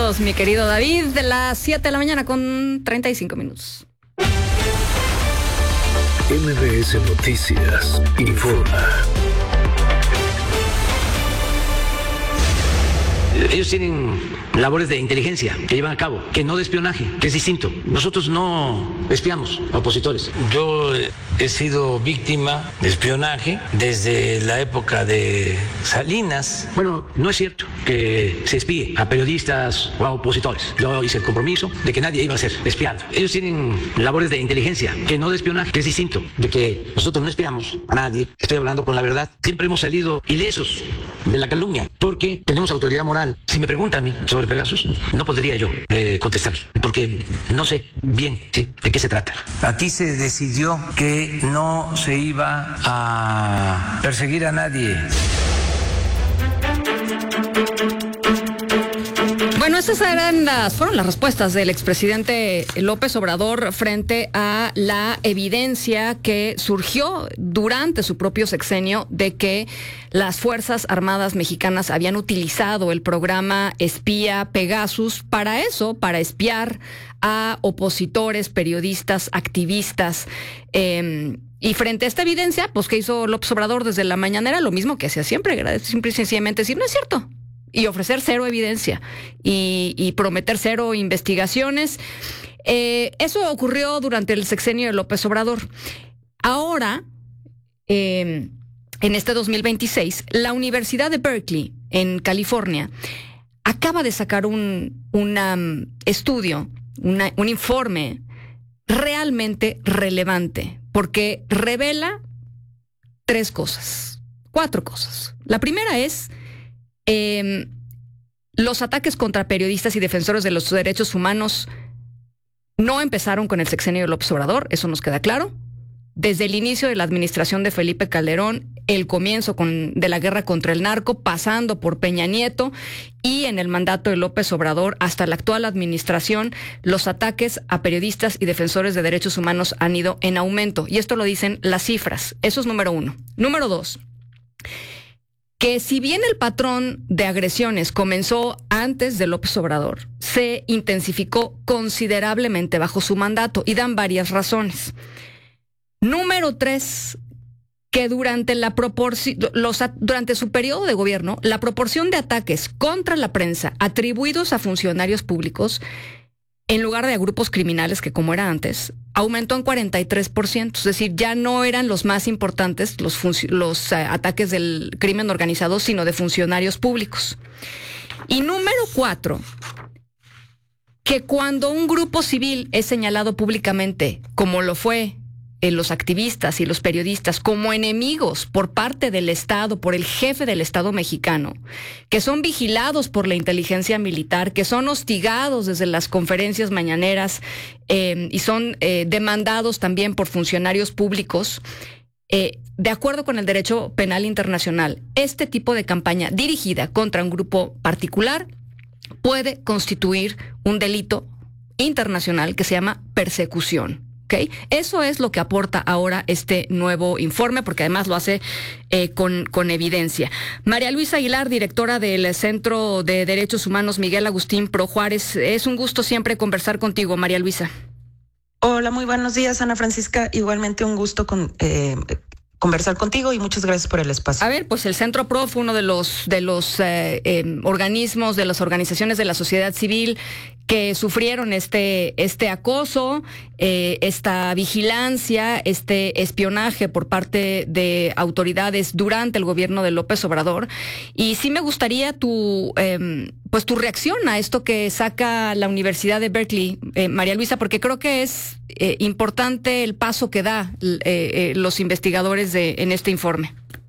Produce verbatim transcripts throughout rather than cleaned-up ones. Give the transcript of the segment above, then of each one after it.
Saludos, mi querido David, de las siete de la mañana con treinta y cinco minutos. M B S Noticias informa. Ellos tienen labores de inteligencia que llevan a cabo, que no de espionaje, que es distinto. Nosotros no espiamos a opositores. Yo he sido víctima de espionaje desde la época de Salinas. Bueno, no es cierto que se espíe a periodistas o a opositores. Yo hice el compromiso de que nadie iba a ser espiado. Ellos tienen labores de inteligencia, que no de espionaje, que es distinto. De que nosotros no espiamos a nadie. Estoy hablando con la verdad. Siempre hemos salido ilesos de la calumnia, porque tenemos autoridad moral. Si me preguntan a mí sobre Pegasus, no podría yo eh, contestar, porque no sé bien ¿sí? de qué se trata. Aquí se decidió que no se iba a perseguir a nadie. Bueno, estas eran las, fueron las respuestas del expresidente López Obrador frente a la evidencia que surgió durante su propio sexenio de que las Fuerzas Armadas mexicanas habían utilizado el programa espía Pegasus para eso, para espiar a opositores, periodistas, activistas. Eh, y frente a esta evidencia, pues, ¿qué hizo López Obrador desde la mañanera? Lo mismo que hacía siempre, simple y sencillamente decir, no es cierto. Y ofrecer cero evidencia y, y prometer cero investigaciones. Eh, eso ocurrió durante el sexenio de López Obrador. Ahora, eh, en este dos mil veintiséis, la Universidad de Berkeley, en California, acaba de sacar un una, um, estudio, una, un informe realmente relevante, porque revela tres cosas, cuatro cosas. La primera es... Eh, los ataques contra periodistas y defensores de los derechos humanos no empezaron con el sexenio de López Obrador, eso nos queda claro. Desde el inicio de la administración de Felipe Calderón, el comienzo con, de la guerra contra el narco, pasando por Peña Nieto y en el mandato de López Obrador hasta la actual administración, los ataques a periodistas y defensores de derechos humanos han ido en aumento. Y esto lo dicen las cifras. Eso es número uno. Número dos. Que si bien el patrón de agresiones comenzó antes de López Obrador, se intensificó considerablemente bajo su mandato y dan varias razones. Número tres, que durante la proporción, los, durante su periodo de gobierno, la proporción de ataques contra la prensa atribuidos a funcionarios públicos, en lugar de a grupos criminales, que como era antes, aumentó en cuarenta y tres por ciento. Es decir, ya no eran los más importantes los, func- los uh, ataques del crimen organizado, sino de funcionarios públicos. Y número cuatro, que cuando un grupo civil es señalado públicamente, como lo fue eh, los activistas y los periodistas, como enemigos por parte del Estado, por el jefe del Estado mexicano, que son vigilados por la inteligencia militar, que son hostigados desde las conferencias mañaneras eh, y son eh, demandados también por funcionarios públicos, eh, de acuerdo con el derecho penal internacional, este tipo de campaña dirigida contra un grupo particular puede constituir un delito internacional que se llama persecución. ¿Okay? Eso es lo que aporta ahora este nuevo informe, porque además lo hace eh, con, con evidencia. María Luisa Aguilar, directora del Centro de Derechos Humanos Miguel Agustín Pro Juárez, es un gusto siempre conversar contigo, María Luisa. Hola, muy buenos días, Ana Francisca. Igualmente un gusto con... Eh, conversar contigo y muchas gracias por el espacio. A ver, pues el Centro Pro fue uno de los de los eh, eh, organismos, de las organizaciones de la sociedad civil que sufrieron este este acoso, eh, esta vigilancia, este espionaje por parte de autoridades durante el gobierno de López Obrador. Y sí me gustaría tu eh, pues tu reacción a esto que saca la Universidad de Berkeley, eh, María Luisa, porque creo que es eh, importante el paso que da eh, eh, los investigadores de, en este informe.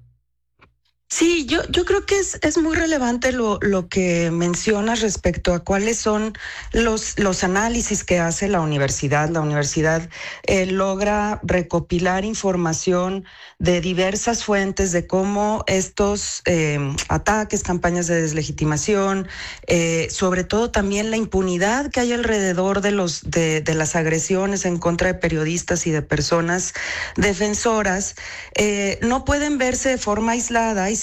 Sí, yo, yo creo que es, es muy relevante lo, lo que mencionas respecto a cuáles son los, los análisis que hace la universidad. La universidad eh, logra recopilar información de diversas fuentes de cómo estos eh, ataques, campañas de deslegitimación, eh, sobre todo también la impunidad que hay alrededor de, los, de, de las agresiones en contra de periodistas y de personas defensoras, eh, no pueden verse de forma aislada y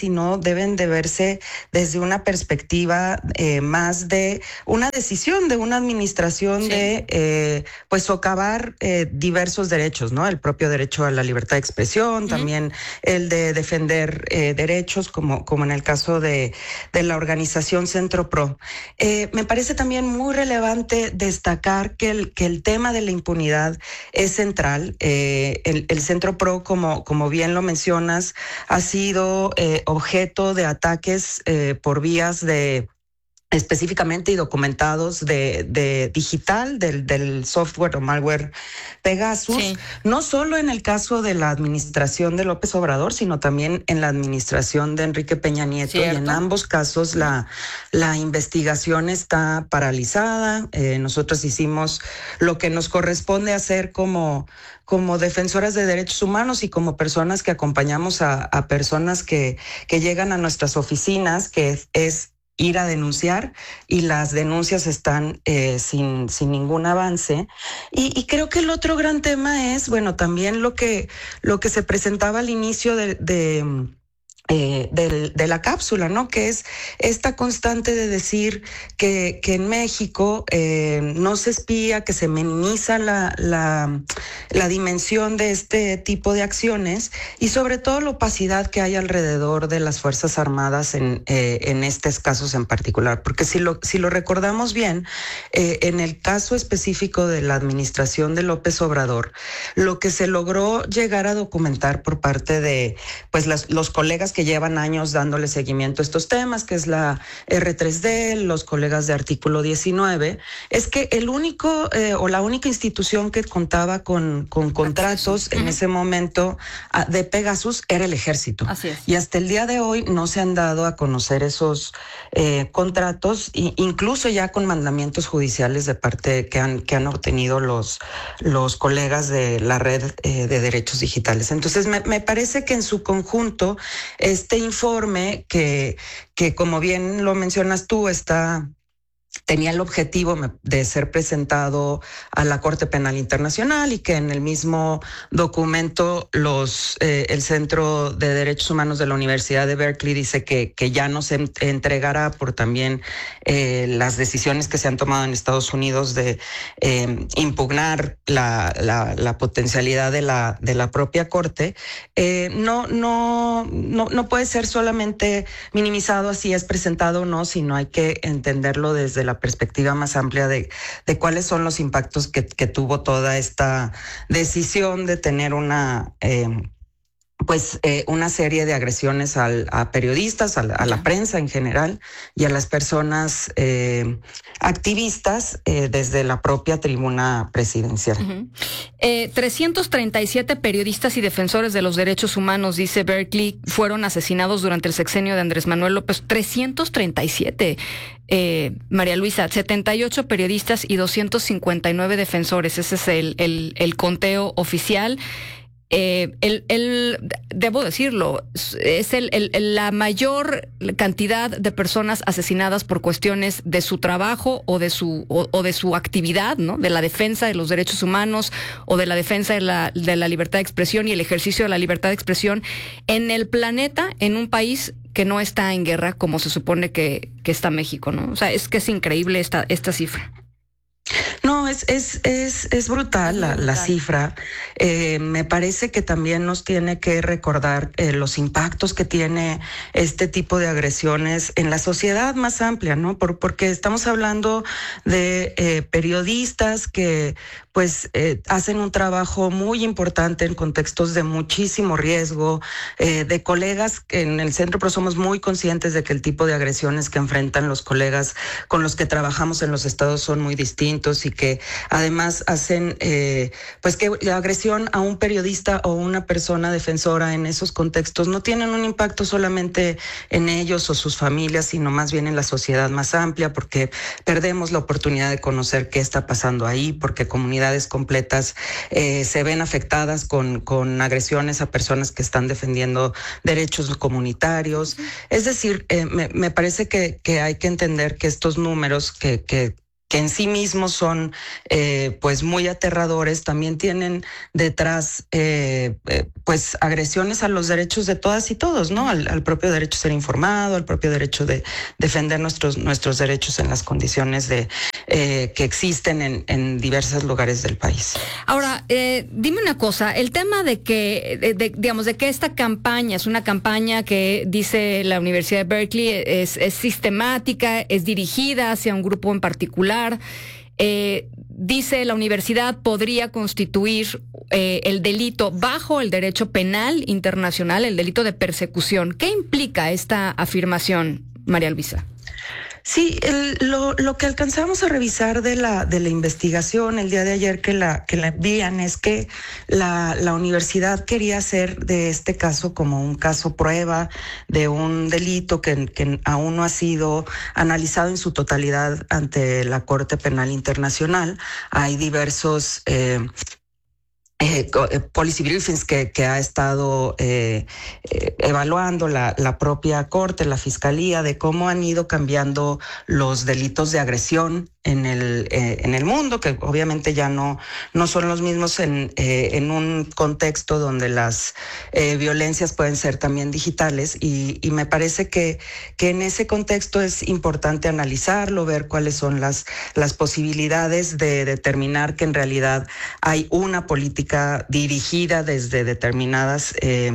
sino deben de verse desde una perspectiva eh, más de una decisión de una administración sí. de eh, pues socavar eh, diversos derechos, ¿no? El propio derecho a la libertad de expresión, uh-huh. también el de defender eh, derechos, como, como en el caso de, de la organización Centro-Pro. Eh, me parece también muy relevante destacar que el, que el tema de la impunidad es central. Eh, el, el Centro-Pro, como, como bien lo mencionas, ha sido eh, objeto de ataques eh, por vías de específicamente y documentados de, de digital, del, del software o malware Pegasus, sí. no solo en el caso de la administración de López Obrador, sino también en la administración de Enrique Peña Nieto. ¿Cierto? Y en ambos casos la, la investigación está paralizada. Eh, nosotros hicimos lo que nos corresponde hacer como como defensoras de derechos humanos y como personas que acompañamos a, a personas que, que llegan a nuestras oficinas, que es, es ir a denunciar, y las denuncias están eh, sin, sin ningún avance. Y, y creo que el otro gran tema es, bueno, también lo que, lo que se presentaba al inicio de, de Eh, de, de la cápsula, ¿no? Que es esta constante de decir que, que en México eh, no se espía, que se minimiza la, la, la dimensión de este tipo de acciones y sobre todo la opacidad que hay alrededor de las Fuerzas Armadas en, eh, en estos casos en particular. Porque si lo, si lo recordamos bien, eh, en el caso específico de la administración de López Obrador, lo que se logró llegar a documentar por parte de pues las, los colegas que llevan años dándole seguimiento a estos temas, que es la R tres D, los colegas de Artículo diecinueve, es que el único eh, o la única institución que contaba con, con contratos en uh-huh. ese momento de Pegasus era el Ejército. Así es. Y hasta el día de hoy no se han dado a conocer esos eh, contratos, e incluso ya con mandamientos judiciales de parte que han, que han obtenido los, los colegas de la red eh, de derechos digitales. Entonces me, me parece que en su conjunto este informe que, que como bien lo mencionas tú, está tenía el objetivo de ser presentado a la Corte Penal Internacional y que en el mismo documento los eh, el Centro de Derechos Humanos de la Universidad de Berkeley dice que, que ya no se entregará por también eh, las decisiones que se han tomado en Estados Unidos de eh, impugnar la, la, la potencialidad de la, de la propia Corte. Eh, no, no, no, no puede ser solamente minimizado así es presentado o no, sino hay que entenderlo desde la perspectiva más amplia de, de cuáles son los impactos que, que tuvo toda esta decisión de tener una eh, pues eh, una serie de agresiones al, a periodistas, a la, a la prensa en general y a las personas eh, activistas eh, desde la propia tribuna presidencial. Uh-huh. eh, trescientos treinta y siete periodistas y defensores de los derechos humanos, dice Berkeley, fueron asesinados durante el sexenio de Andrés Manuel López. trescientos treinta y siete. Eh, María Luisa, setenta y ocho periodistas y doscientos cincuenta y nueve defensores. Ese es el, el, el conteo oficial. Eh, el, el, debo decirlo, es el, el, la mayor cantidad de personas asesinadas por cuestiones de su trabajo o de su o, o de su actividad, ¿no? De la defensa de los derechos humanos o de la defensa de la, de la libertad de expresión y el ejercicio de la libertad de expresión en el planeta, en un país que no está en guerra como se supone que, que está México, ¿no? O sea, es que es increíble esta, esta cifra. No, es, es, es, es brutal la, la cifra. Eh, me parece que también nos tiene que recordar eh, los impactos que tiene este tipo de agresiones en la sociedad más amplia, ¿no? Por, porque estamos hablando de eh, periodistas que pues eh, hacen un trabajo muy importante en contextos de muchísimo riesgo, eh, de colegas que en el Centro Pro somos muy conscientes de que el tipo de agresiones que enfrentan los colegas con los que trabajamos en los estados son muy distintos y que además hacen eh, pues que la agresión a un periodista o una persona defensora en esos contextos no tienen un impacto solamente en ellos o sus familias, sino más bien en la sociedad más amplia, porque perdemos la oportunidad de conocer qué está pasando ahí, porque comunidades completas eh, se ven afectadas con, con agresiones a personas que están defendiendo derechos comunitarios. Es decir, eh, me, me parece que, que hay que entender que estos números que, que que en sí mismos son eh, pues muy aterradores, también tienen detrás eh, eh, pues agresiones a los derechos de todas y todos, ¿no? Al, al propio derecho a ser informado, al propio derecho de defender nuestros nuestros derechos en las condiciones de eh, que existen en, en diversos lugares del país. Ahora, eh, dime una cosa, el tema de que, de, de, digamos, de que esta campaña es una campaña que dice la Universidad de Berkeley es, es sistemática, es dirigida hacia un grupo en particular. Eh, dice la universidad podría constituir eh, el delito bajo el derecho penal internacional, el delito de persecución. ¿Qué implica esta afirmación, María Luisa? Sí, el, lo, lo que alcanzamos a revisar de la de la investigación el día de ayer que la que la envían es que la, la universidad quería hacer de este caso como un caso prueba de un delito que, que aún no ha sido analizado en su totalidad ante la Corte Penal Internacional. Hay diversos eh, Eh, policy briefings que, que ha estado eh, eh, evaluando la, la propia Corte, la Fiscalía, de cómo han ido cambiando los delitos de agresión en el eh, en el mundo, que obviamente ya no no son los mismos en eh, en un contexto donde las eh, violencias pueden ser también digitales, y, y me parece que que en ese contexto es importante analizarlo, ver cuáles son las las posibilidades de determinar que en realidad hay una política dirigida desde determinadas eh,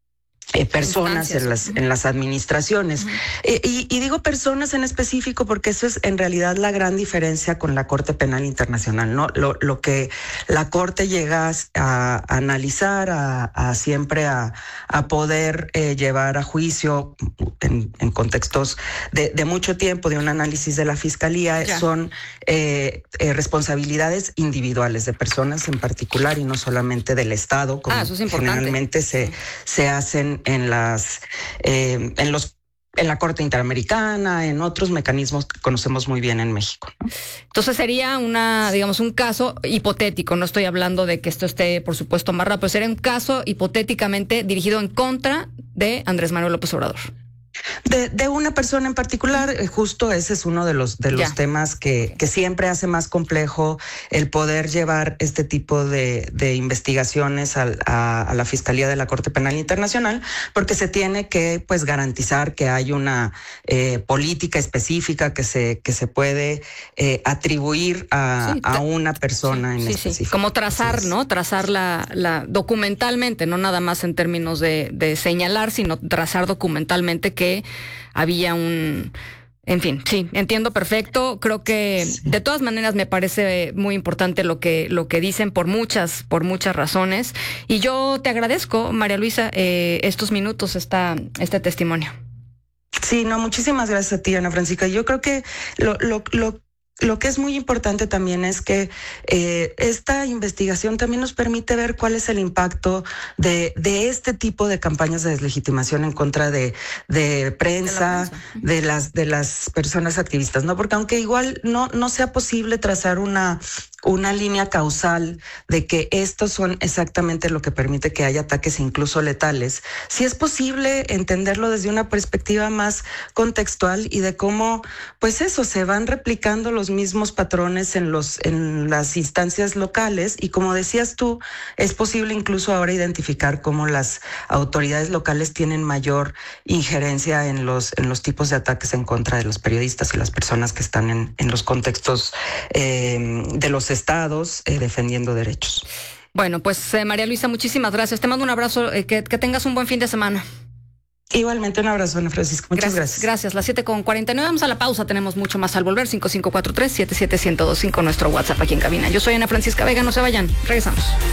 Eh, personas en las en las administraciones. Uh-huh. eh, y, y digo personas en específico porque eso es en realidad la gran diferencia con la Corte Penal Internacional, ¿no? Lo, lo que la Corte llega a, a analizar, a, a siempre a, a poder eh, llevar a juicio en, en contextos de, de mucho tiempo, de un análisis de la Fiscalía, yeah. son eh, eh, responsabilidades individuales de personas en particular y no solamente del Estado, como ah, eso es generalmente se, se hacen en las eh, en los en la Corte Interamericana, en otros mecanismos que conocemos muy bien en México, ¿no? Entonces sería una, digamos, un caso hipotético, no estoy hablando de que esto esté, por supuesto, amarrado, pero sería un caso hipotéticamente dirigido en contra de Andrés Manuel López Obrador. De, de una persona en particular, eh, justo ese es uno de los de los ya. temas que, que siempre hace más complejo el poder llevar este tipo de, de investigaciones a, a, a la Fiscalía de la Corte Penal Internacional, porque se tiene que pues garantizar que hay una eh, política específica que se que se puede eh, atribuir a, sí, a una persona sí, en sí, específico. Sí. Como trazar, Entonces, ¿no? Trazar la, la documentalmente, no nada más en términos de, de señalar, sino trazar documentalmente que había un... En fin, sí, entiendo perfecto. Creo que sí. de todas maneras me parece muy importante lo que lo que dicen por muchas por muchas razones. Y yo te agradezco, María Luisa, eh, estos minutos, esta, este testimonio. Sí, no, muchísimas gracias a ti, Ana Francisca. Yo creo que lo lo lo Lo que es muy importante también es que eh, esta investigación también nos permite ver cuál es el impacto de, de este tipo de campañas de deslegitimación en contra de, de prensa, de, prensa. de las de las personas activistas, ¿no? Porque aunque igual no, no sea posible trazar una, una línea causal de que estos son exactamente lo que permite que haya ataques incluso letales, sí es posible entenderlo desde una perspectiva más contextual y de cómo, pues eso, se van replicando los mismos patrones en los en las instancias locales, y como decías tú, es posible incluso ahora identificar cómo las autoridades locales tienen mayor injerencia en los en los tipos de ataques en contra de los periodistas y las personas que están en, en los contextos eh, de los estados eh, defendiendo derechos. Bueno, pues eh, María Luisa, muchísimas gracias. Te mando un abrazo, eh, que, que tengas un buen fin de semana. Igualmente, un abrazo, Ana Francisca. Muchas gracias. Gracias, gracias. Las siete con cuarenta y nueve, vamos a la pausa, tenemos mucho más al volver. cinco cinco cuatro tres, siete siete uno cero dos cinco, nuestro WhatsApp aquí en cabina. Yo soy Ana Francisca Vega, no se vayan, regresamos.